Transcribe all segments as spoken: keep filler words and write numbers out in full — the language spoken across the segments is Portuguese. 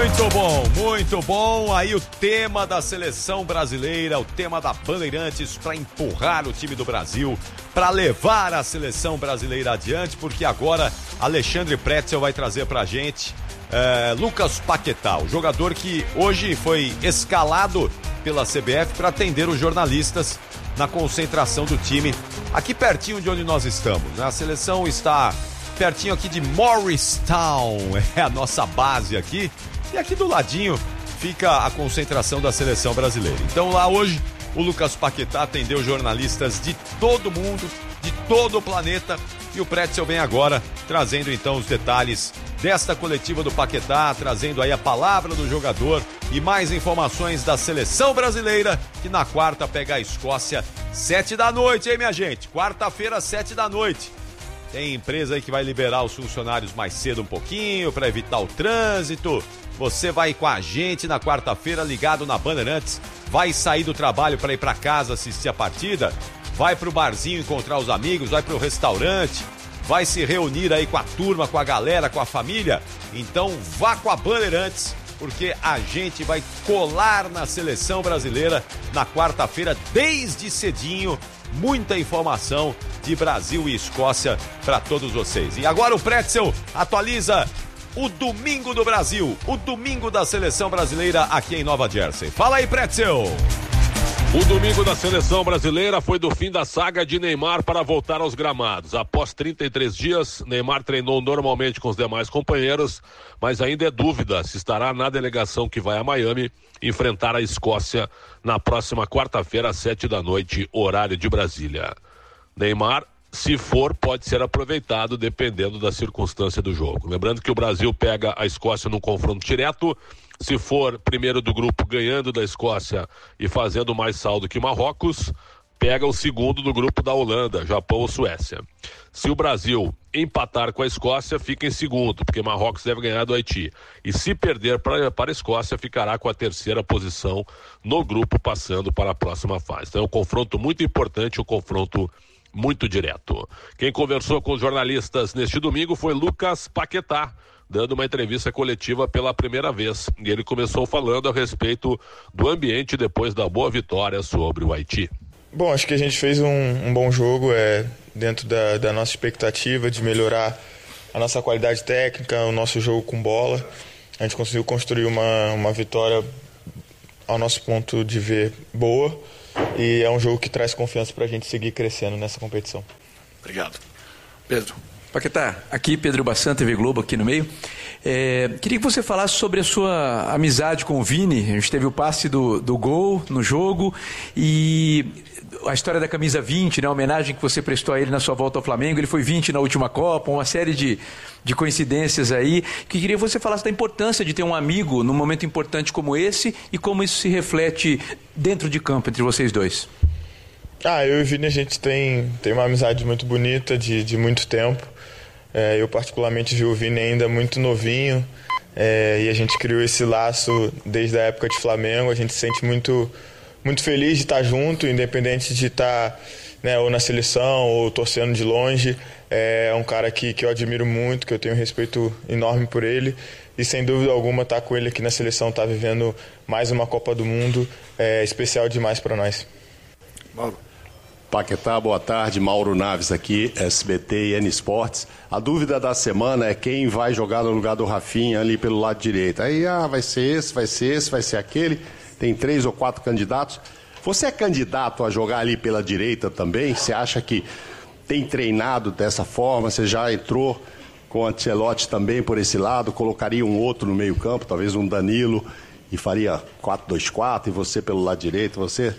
Muito bom, muito bom. Aí o tema da seleção brasileira, o tema da Bandeirantes para empurrar o time do Brasil, para levar a seleção brasileira adiante, porque agora Alexandre Pretzel vai trazer pra gente é, Lucas Paquetá, o jogador que hoje foi escalado pela C B F para atender os jornalistas na concentração do time, aqui pertinho de onde nós estamos, né? A seleção está pertinho aqui de Morristown, é a nossa base aqui, e aqui do ladinho fica a concentração da seleção brasileira. Então lá hoje o Lucas Paquetá atendeu jornalistas de todo mundo, de todo o planeta, e o Pretzel vem agora trazendo então os detalhes desta coletiva do Paquetá, trazendo aí a palavra do jogador e mais informações da seleção brasileira, que na quarta pega a Escócia, sete da noite, hein, minha gente? Quarta-feira, sete da noite. Tem empresa aí que vai liberar os funcionários mais cedo um pouquinho para evitar o trânsito. Você vai com a gente na quarta-feira ligado na Bandeirantes, vai sair do trabalho para ir para casa assistir a partida, vai pro barzinho encontrar os amigos, vai pro restaurante, vai se reunir aí com a turma, com a galera, com a família. Então vá com a Bandeirantes, porque a gente vai colar na seleção brasileira na quarta-feira desde cedinho. Muita informação de Brasil e Escócia para todos vocês. E agora o Pretzel atualiza o Domingo do Brasil, o Domingo da Seleção Brasileira aqui em Nova Jersey. Fala aí, Pretzel! O Domingo da Seleção Brasileira foi do fim da saga de Neymar para voltar aos gramados. Após trinta e três dias, Neymar treinou normalmente com os demais companheiros, mas ainda é dúvida se estará na delegação que vai a Miami enfrentar a Escócia na próxima quarta-feira, às sete da noite, horário de Brasília. Neymar, se for, pode ser aproveitado dependendo da circunstância do jogo. Lembrando que o Brasil pega a Escócia num confronto direto. Se for primeiro do grupo ganhando da Escócia e fazendo mais saldo que Marrocos, pega o segundo do grupo da Holanda, Japão ou Suécia. Se o Brasil empatar com a Escócia, fica em segundo, porque Marrocos deve ganhar do Haiti. E se perder para, para a Escócia, ficará com a terceira posição no grupo, passando para a próxima fase. Então é um confronto muito importante, um confronto muito direto. Quem conversou com os jornalistas neste domingo foi Lucas Paquetá, dando uma entrevista coletiva pela primeira vez. E ele começou falando a respeito do ambiente depois da boa vitória sobre o Haiti. Bom, acho que a gente fez um, um bom jogo, é, dentro da, da nossa expectativa de melhorar a nossa qualidade técnica, o nosso jogo com bola. A gente conseguiu construir uma, uma vitória, ao nosso ponto de ver, boa. E é um jogo que traz confiança para a gente seguir crescendo nessa competição. Obrigado. Pedro. Paquetá, aqui Pedro Bassan, T V Globo, aqui no meio. É, queria que você falasse sobre a sua amizade com o Vini. A gente teve o passe do, do gol no jogo e a história da camisa vinte, né, a homenagem que você prestou a ele na sua volta ao Flamengo. Ele foi vinte na última Copa, uma série de, de coincidências aí. Que queria que você falasse da importância de ter um amigo num momento importante como esse e como isso se reflete dentro de campo entre vocês dois. Ah, eu e o Vini, a gente tem, tem uma amizade muito bonita, de, de muito tempo. É, eu particularmente vi o Vini ainda muito novinho, é, e a gente criou esse laço desde a época de Flamengo. A gente se sente muito, muito feliz de estar junto, independente de estar, né, ou na seleção ou torcendo de longe. É um cara que, que eu admiro muito, que eu tenho um respeito enorme por ele, e sem dúvida alguma estar com ele aqui na seleção, estar vivendo mais uma Copa do Mundo, é especial demais para nós. Mauro. Paquetá, boa tarde, Mauro Naves aqui, S B T e N Sports. A dúvida da semana é quem vai jogar no lugar do Rafinha ali pelo lado direito. Aí, ah, vai ser esse, vai ser esse, vai ser aquele. Tem três ou quatro candidatos. Você é candidato a jogar ali pela direita também? Você acha que tem treinado dessa forma? Você já entrou com o Ancelotti também por esse lado? Colocaria um outro no meio campo, talvez um Danilo, e faria quatro dois quatro e você pelo lado direito? Você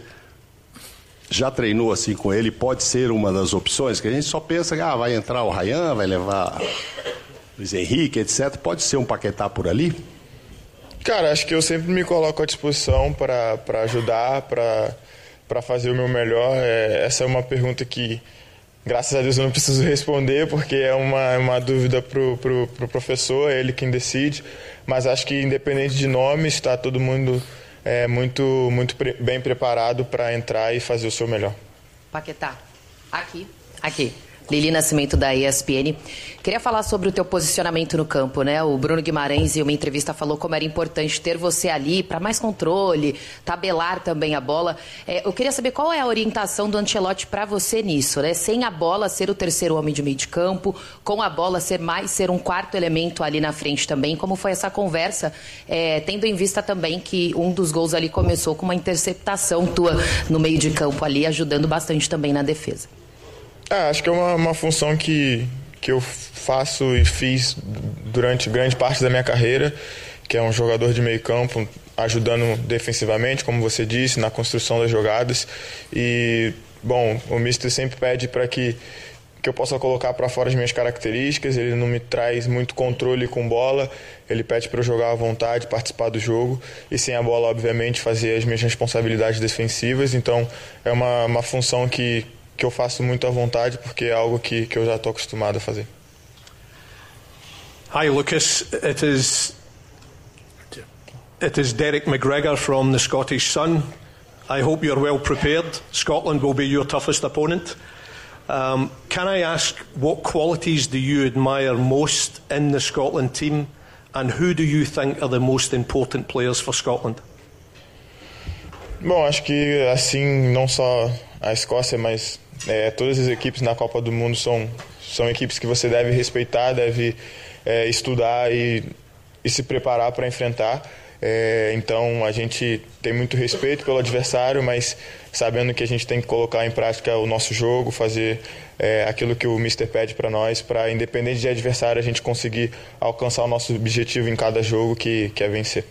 já treinou assim com ele? Pode ser uma das opções, que a gente só pensa que ah, vai entrar o Ryan, vai levar Luiz Henrique, etcétera. Pode ser um Paquetá por ali? Cara, acho que eu sempre me coloco à disposição para para ajudar, para para fazer o meu melhor. É, essa é uma pergunta que, graças a Deus, eu não preciso responder, porque é uma, uma dúvida pro, pro, pro professor, é ele quem decide. Mas acho que, independente de nomes, está todo mundo é, muito, muito pre- bem preparado para entrar e fazer o seu melhor. Paquetá, aqui, aqui. Lili Nascimento, da E S P N. Queria falar sobre o teu posicionamento no campo, né? O Bruno Guimarães, em uma entrevista, falou como era importante ter você ali para mais controle, tabelar também a bola. É, eu queria saber qual é a orientação do Ancelotti para você nisso, né? Sem a bola ser o terceiro homem de meio de campo, com a bola ser mais, ser um quarto elemento ali na frente também. Como foi essa conversa, é, tendo em vista também que um dos gols ali começou com uma interceptação tua no meio de campo ali, ajudando bastante também na defesa. É, acho que é uma, uma função que, que eu faço e fiz durante grande parte da minha carreira, que é um jogador de meio campo, ajudando defensivamente, como você disse, na construção das jogadas. E, bom, o mister sempre pede para que, que eu possa colocar para fora as minhas características, ele não me traz muito controle com bola, ele pede para eu jogar à vontade, participar do jogo, e sem a bola, obviamente, fazer as minhas responsabilidades defensivas. Então, é uma, uma função que... que eu faço muito à vontade, porque é algo que, que eu já estou acostumado a fazer. Hi Lucas, it is it is Derek McGregor from the Scottish Sun. I hope you're well prepared. Scotland will be your toughest opponent. Um, can I ask, what qualities do you admire most in the Scotland team, and who do you think are the most important players for Scotland? Bom, acho que assim, não só a Escócia, mas é, todas as equipes na Copa do Mundo são, são equipes que você deve respeitar, deve é, estudar e, e se preparar para enfrentar. É, então a gente tem muito respeito pelo adversário, mas sabendo que a gente tem que colocar em prática o nosso jogo, fazer é, aquilo que o mister pede para nós, para, independente de adversário, a gente conseguir alcançar o nosso objetivo em cada jogo, que, que é vencer.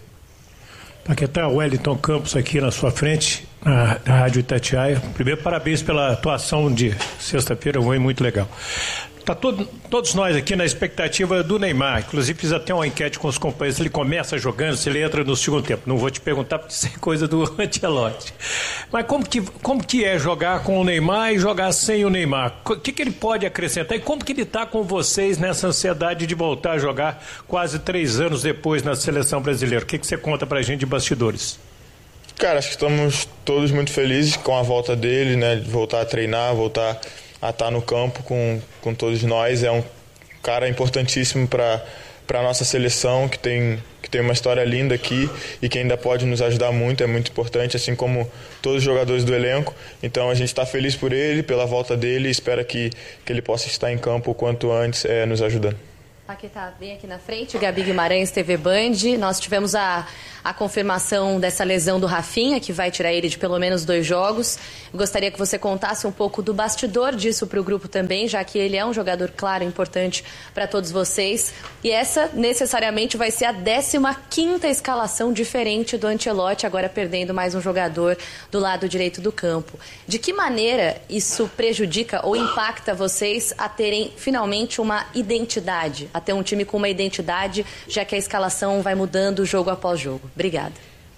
Paquetá, Wellington Campos aqui na sua frente, na, na Rádio Itatiaia. Primeiro, parabéns pela atuação de sexta-feira, foi muito legal. Está todo, todos nós aqui na expectativa do Neymar. Inclusive fiz até uma enquete com os companheiros, se ele começa jogando, se ele entra no segundo tempo. Não vou te perguntar, porque isso é coisa do Ancelotti. Mas como que, como que é jogar com o Neymar e jogar sem o Neymar? O que, que ele pode acrescentar? E como que ele está com vocês nessa ansiedade de voltar a jogar quase três anos depois na seleção brasileira? O que, que você conta pra gente de bastidores? Cara, acho que estamos todos muito felizes com a volta dele, né? De voltar a treinar, voltar a estar no campo com, com todos nós. É um cara importantíssimo para a nossa seleção, que tem, que tem uma história linda aqui e que ainda pode nos ajudar muito, é muito importante, assim como todos os jogadores do elenco. Então a gente está feliz por ele, pela volta dele, e espera que, que ele possa estar em campo o quanto antes, é, nos ajudando. Paquetá, vem aqui na frente, Gabi Guimarães, T V Band. Nós tivemos a, a confirmação dessa lesão do Rafinha, que vai tirar ele de pelo menos dois jogos. Gostaria que você contasse um pouco do bastidor disso para o grupo também, já que ele é um jogador, claro, importante para todos vocês. E essa, necessariamente, vai ser a décima quinta escalação diferente do Ancelotti, agora perdendo mais um jogador do lado direito do campo. De que maneira isso prejudica ou impacta vocês a terem finalmente uma identidade, a ter um time com uma identidade, já que a escalação vai mudando jogo após jogo? Obrigada.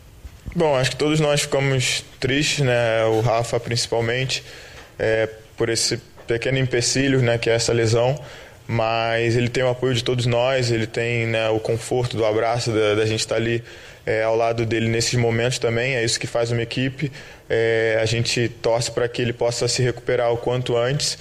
Bom, acho que todos nós ficamos tristes, né? O Rafa principalmente, é, por esse pequeno empecilho, né, que é essa lesão, mas ele tem o apoio de todos nós, ele tem, né, o conforto do abraço, da, da gente estar ali é, ao lado dele nesses momentos também. É isso que faz uma equipe. É, a gente torce para que ele possa se recuperar o quanto antes,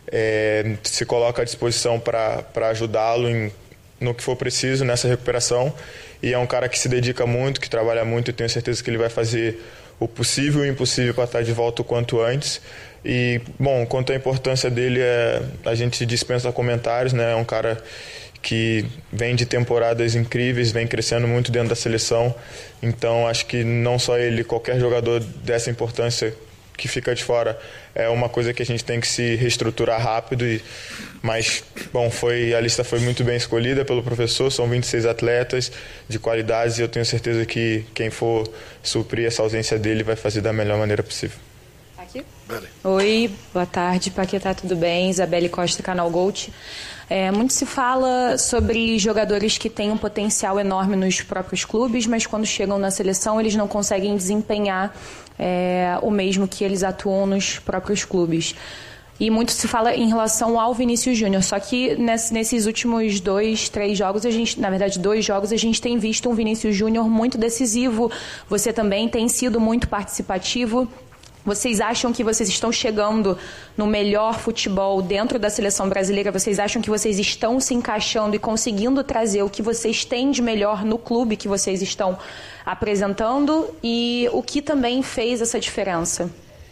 é, se coloca à disposição para ajudá-lo em, no que for preciso nessa recuperação. E é um cara que se dedica muito, que trabalha muito, e tenho certeza que ele vai fazer o possível e o impossível para estar de volta o quanto antes. E, bom, quanto à importância dele, é, a gente dispensa comentários, né? É um cara que vem de temporadas incríveis, vem crescendo muito dentro da seleção. Então, acho que não só ele, qualquer jogador dessa importância que fica de fora, é uma coisa que a gente tem que se reestruturar rápido. E, mas, bom, foi, a lista foi muito bem escolhida pelo professor, são vinte e seis atletas de qualidades, e eu tenho certeza que quem for suprir essa ausência dele vai fazer da melhor maneira possível. Aqui? Oi, boa tarde, Paquetá, tudo bem? Isabelle Costa, Canal Gold. É, muito se fala sobre jogadores que têm um potencial enorme nos próprios clubes, mas quando chegam na seleção eles não conseguem desempenhar é, o mesmo que eles atuam nos próprios clubes. E muito se fala em relação ao Vinícius Júnior, só que nesses últimos dois, três jogos, a gente, na verdade dois jogos, a gente tem visto um Vinícius Júnior muito decisivo. Você também tem sido muito participativo. Vocês acham que vocês estão chegando no melhor futebol dentro da seleção brasileira? Vocês acham que vocês estão se encaixando e conseguindo trazer o que vocês têm de melhor no clube que vocês estão apresentando? E o que também fez essa diferença?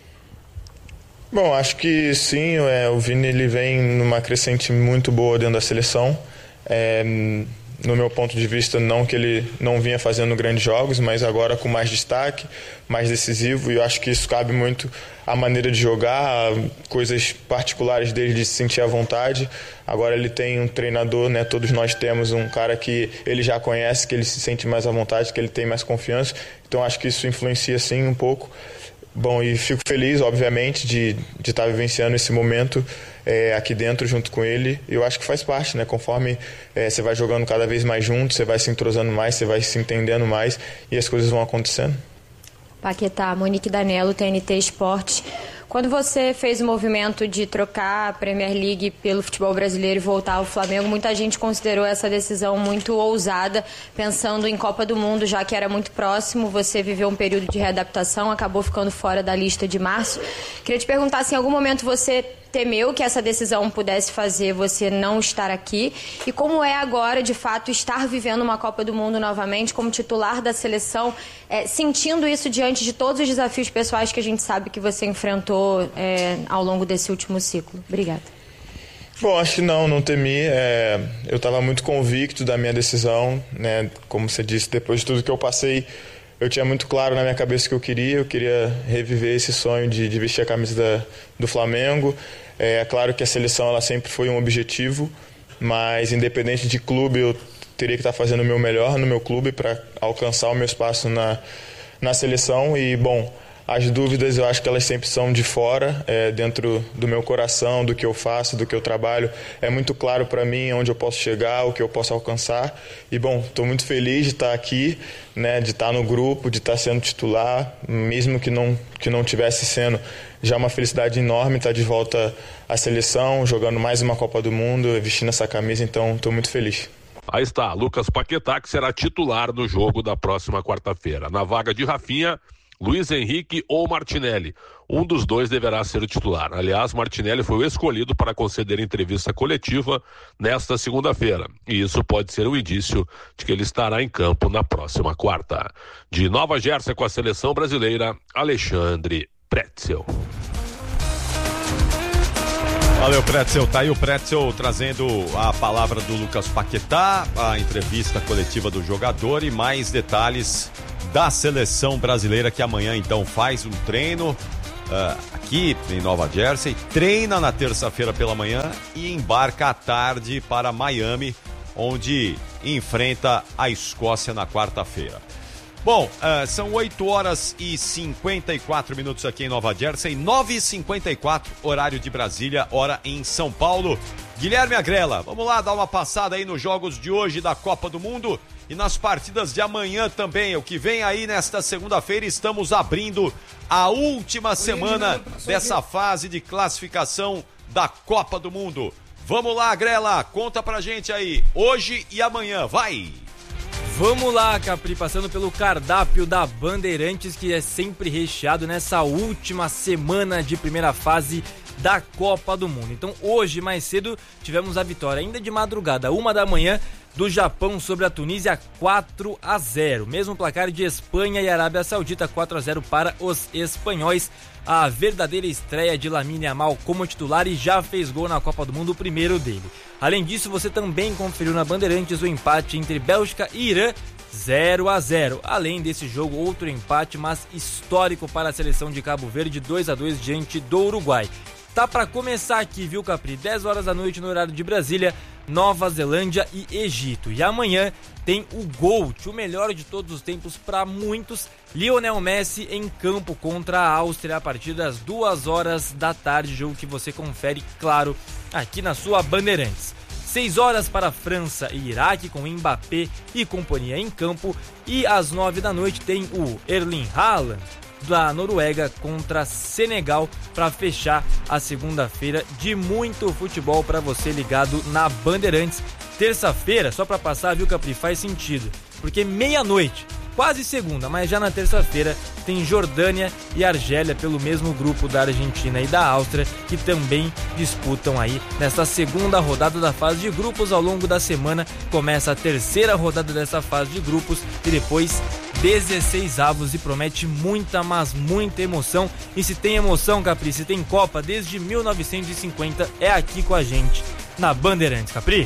Bom, acho que sim. É, o Vini ele vem numa crescente muito boa dentro da seleção. É, no meu ponto de vista, não que ele não vinha fazendo grandes jogos, mas agora com mais destaque, mais decisivo, e eu acho que isso cabe muito à maneira de jogar, coisas particulares dele de se sentir à vontade. Agora ele tem um treinador, né? Todos nós temos um cara que ele já conhece, que ele se sente mais à vontade, que ele tem mais confiança, então acho que isso influencia sim um pouco. Bom, e fico feliz, obviamente, de de estar vivenciando esse momento é, aqui dentro junto com ele. Eu acho que faz parte, né? Conforme é, você vai jogando cada vez mais junto, você vai se entrosando mais, você vai se entendendo mais e as coisas vão acontecendo. Paquetá, Monique Danello, T N T Esporte. Quando você fez o movimento de trocar a Premier League pelo futebol brasileiro e voltar ao Flamengo, muita gente considerou essa decisão muito ousada, pensando em Copa do Mundo, já que era muito próximo. Você viveu um período de readaptação, acabou ficando fora da lista de março. Queria te perguntar se em algum momento você temeu que essa decisão pudesse fazer você não estar aqui, e como é agora, de fato, estar vivendo uma Copa do Mundo novamente como titular da seleção, é, sentindo isso diante de todos os desafios pessoais que a gente sabe que você enfrentou é, ao longo desse último ciclo. Obrigada. Bom, acho que não, não temi. É, eu estava muito convicto da minha decisão, né? Como você disse, depois de tudo que eu passei, eu tinha muito claro na minha cabeça o que eu queria. Eu queria reviver esse sonho de, de vestir a camisa da, do Flamengo. É claro que a seleção ela sempre foi um objetivo, mas independente de clube, eu teria que estar fazendo o meu melhor no meu clube para alcançar o meu espaço na, na seleção. E, bom, as dúvidas eu acho que elas sempre são de fora, é, dentro do meu coração, do que eu faço, do que eu trabalho. É muito claro para mim onde eu posso chegar, o que eu posso alcançar. E, bom, estou muito feliz de estar aqui, né, de estar no grupo, de estar sendo titular, mesmo que não, que não tivesse sendo. Já é uma felicidade enorme estar de volta à seleção, jogando mais uma Copa do Mundo, vestindo essa camisa, então estou muito feliz. Aí está, Lucas Paquetá, que será titular no jogo da próxima quarta-feira. Na vaga de Rafinha, Luiz Henrique ou Martinelli. Um dos dois deverá ser o titular. Aliás, Martinelli foi o escolhido para conceder entrevista coletiva nesta segunda-feira. E isso pode ser um indício de que ele estará em campo na próxima quarta. De Nova Jersey com a seleção brasileira, Alexandre Pretzel. Valeu, Pretzel. Tá aí o Pretzel trazendo a palavra do Lucas Paquetá, a entrevista coletiva do jogador e mais detalhes da seleção brasileira, que amanhã então faz um treino uh, aqui em Nova Jersey, treina na terça-feira pela manhã e embarca à tarde para Miami, onde enfrenta a Escócia na quarta-feira. Bom, uh, são oito horas e cinquenta e quatro minutos aqui em Nova Jersey, nove e cinquenta e quatro, horário de Brasília, hora em São Paulo. Guilherme Agrela, vamos lá dar uma passada aí nos jogos de hoje da Copa do Mundo e nas partidas de amanhã também. O que vem aí nesta segunda-feira, estamos abrindo a última semana dessa fase de classificação da Copa do Mundo. Vamos lá, Agrela, conta pra gente aí, hoje e amanhã, vai! Vamos lá, Capri, passando pelo cardápio da Bandeirantes, que é sempre recheado nessa última semana de primeira fase da Copa do Mundo. Então hoje, mais cedo, tivemos a vitória ainda de madrugada, uma da manhã, do Japão sobre a Tunísia, quatro a zero. Mesmo placar de Espanha e Arábia Saudita, quatro a zero para os espanhóis. A verdadeira estreia de Lamine Yamal como titular e já fez gol na Copa do Mundo, o primeiro dele. Além disso, você também conferiu na Bandeirantes o empate entre Bélgica e Irã, zero a zero. Além desse jogo, outro empate, mas histórico para a seleção de Cabo Verde, dois a dois diante do Uruguai. Tá para começar aqui, viu, Capri? dez horas da noite no horário de Brasília, Nova Zelândia e Egito. E amanhã tem o GOAT, o melhor de todos os tempos para muitos, Lionel Messi em campo contra a Áustria a partir das duas horas da tarde, jogo que você confere, claro, aqui na sua Bandeirantes. seis horas para França e Iraque com Mbappé e companhia em campo, e às nove da noite tem o Erling Haaland da Noruega contra Senegal para fechar a segunda-feira de muito futebol para você ligado na Bandeirantes. Terça-feira, só para passar, viu, Capri, faz sentido, porque meia-noite quase segunda, mas já na terça-feira tem Jordânia e Argélia pelo mesmo grupo da Argentina e da Áustria, que também disputam aí nesta segunda rodada da fase de grupos. Ao longo da semana começa a terceira rodada dessa fase de grupos e depois dezesseis avos, e promete muita, mas muita emoção. E se tem emoção, Capri, se tem Copa desde mil novecentos e cinquenta, é aqui com a gente na Bandeirantes, Capri.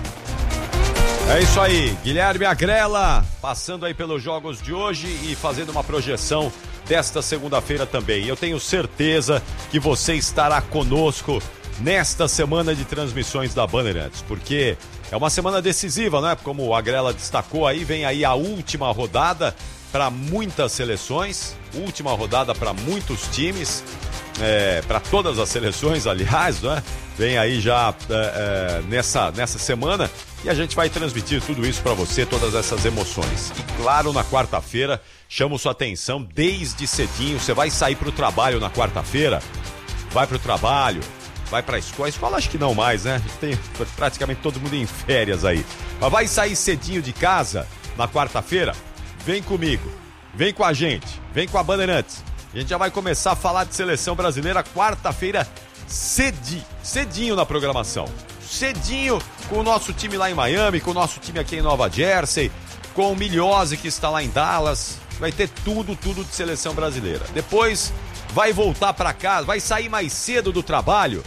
É isso aí, Guilherme Agrela passando aí pelos jogos de hoje e fazendo uma projeção desta segunda-feira também. Eu tenho certeza que você estará conosco nesta semana de transmissões da Bandeirantes, porque é uma semana decisiva, né? Como o Agrela destacou aí, vem aí a última rodada para muitas seleções, última rodada para muitos times, é, para todas as seleções, aliás, né? Vem aí já é, é, nessa, nessa semana e a gente vai transmitir tudo isso para você, todas essas emoções. E claro, na quarta-feira, chamo sua atenção desde cedinho. Você vai sair para o trabalho na quarta-feira, vai para o trabalho, vai para a escola. A escola acho que não mais, né? Tem praticamente todo mundo em férias aí. Mas vai sair cedinho de casa na quarta-feira? Vem comigo, vem com a gente, vem com a Bandeirantes. A gente já vai começar a falar de seleção brasileira quarta-feira cedinho, cedinho na programação. Cedinho com o nosso time lá em Miami, com o nosso time aqui em Nova Jersey, com o Miliose que está lá em Dallas. Vai ter tudo, tudo de seleção brasileira. Depois vai voltar para casa, vai sair mais cedo do trabalho,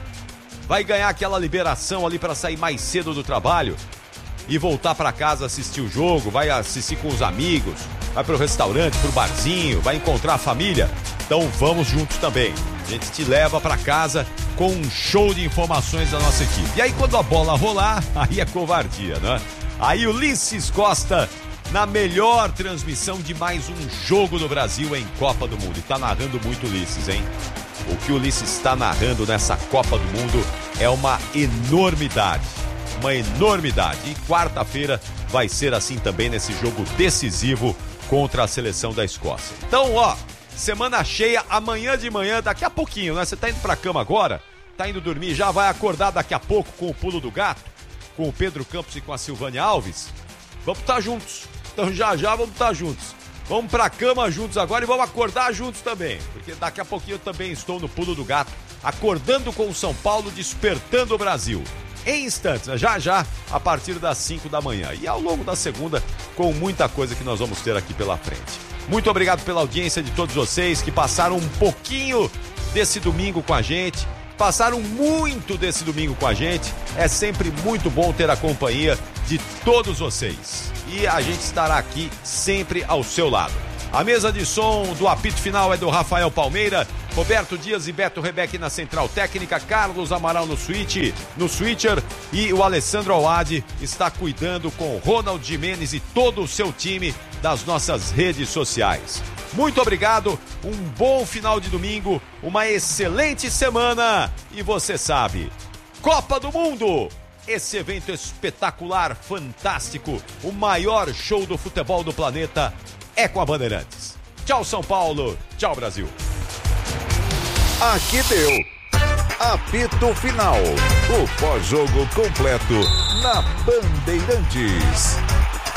vai ganhar aquela liberação ali para sair mais cedo do trabalho e voltar para casa assistir o jogo, vai assistir com os amigos, vai pro restaurante, pro barzinho, vai encontrar a família. Então vamos juntos também. A gente te leva para casa com um show de informações da nossa equipe. E aí quando a bola rolar, aí é covardia, né? Aí Ulisses Costa na melhor transmissão de mais um jogo do Brasil em Copa do Mundo. E tá narrando muito Ulisses, hein? O que o Ulisses está narrando nessa Copa do Mundo é uma enormidade. Uma enormidade. E quarta-feira vai ser assim também nesse jogo decisivo contra a seleção da Escócia. Então, ó, semana cheia, amanhã de manhã, daqui a pouquinho, né? Você tá indo pra cama agora, tá indo dormir, já vai acordar daqui a pouco com o Pulo do Gato, com o Pedro Campos e com a Silvânia Alves. Vamos estar juntos. Então já já vamos estar juntos. Vamos pra cama juntos agora e vamos acordar juntos também, porque daqui a pouquinho eu também estou no Pulo do Gato, acordando com o São Paulo, despertando o Brasil. Em instantes, né? Já já, a partir das cinco da manhã. E ao longo da segunda, com muita coisa que nós vamos ter aqui pela frente. Muito obrigado pela audiência de todos vocês que passaram um pouquinho desse domingo com a gente, passaram muito desse domingo com a gente. É sempre muito bom ter a companhia de todos vocês. E a gente estará aqui sempre ao seu lado. A mesa de som do apito final é do Rafael Palmeira, Roberto Dias e Beto Rebeque na central técnica, Carlos Amaral no switch, no switcher, e o Alessandro Awad está cuidando com Ronald Jimenez e todo o seu time das nossas redes sociais. Muito obrigado, um bom final de domingo, uma excelente semana e você sabe, Copa do Mundo! Esse evento espetacular, fantástico, o maior show do futebol do planeta é com a Bandeirantes. Tchau, São Paulo. Tchau, Brasil. Aqui deu. Apito Final. O pós-jogo completo na Bandeirantes.